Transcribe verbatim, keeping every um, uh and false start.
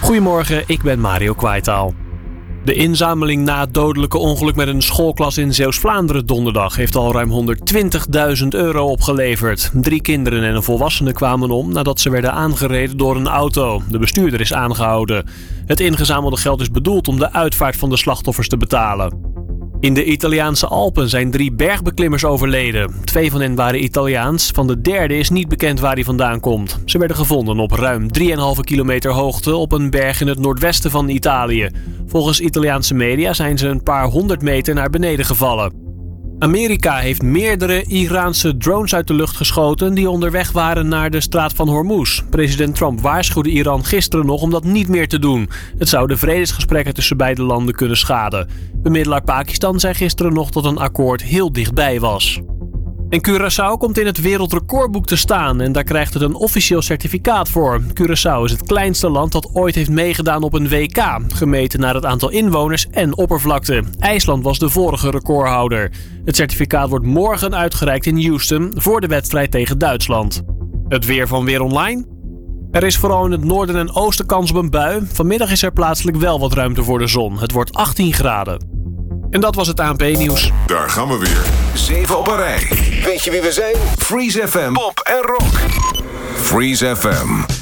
Goedemorgen, ik ben Mario Kwaitaal. De inzameling na het dodelijke ongeluk met een schoolklas in Zeeuws-Vlaanderen donderdag heeft al ruim honderdtwintigduizend euro opgeleverd. Drie kinderen en een volwassene kwamen om nadat ze werden aangereden door een auto. De bestuurder is aangehouden. Het ingezamelde geld is bedoeld om de uitvaart van de slachtoffers te betalen. In de Italiaanse Alpen zijn drie bergbeklimmers overleden. Twee van hen waren Italiaans, van de derde is niet bekend waar hij vandaan komt. Ze werden gevonden op ruim drie komma vijf kilometer hoogte op een berg in het noordwesten van Italië. Volgens Italiaanse media zijn ze een paar honderd meter naar beneden gevallen. Amerika heeft meerdere Iraanse drones uit de lucht geschoten die onderweg waren naar de straat van Hormuz. President Trump waarschuwde Iran gisteren nog om dat niet meer te doen. Het zou de vredesgesprekken tussen beide landen kunnen schaden. Bemiddelaar Pakistan zei gisteren nog dat een akkoord heel dichtbij was. En Curaçao komt in het wereldrecordboek te staan en daar krijgt het een officieel certificaat voor. Curaçao is het kleinste land dat ooit heeft meegedaan op een W K, gemeten naar het aantal inwoners en oppervlakte. IJsland was de vorige recordhouder. Het certificaat wordt morgen uitgereikt in Houston voor de wedstrijd tegen Duitsland. Het weer van Weer Online. Er is vooral in het noorden en oosten kans op een bui. Vanmiddag is er plaatselijk wel wat ruimte voor de zon. Het wordt achttien graden. En dat was het A N P-nieuws. Daar gaan we weer. Zeven op een rij. Weet je wie we zijn? Freeze F M, pop en rock. Freeze F M.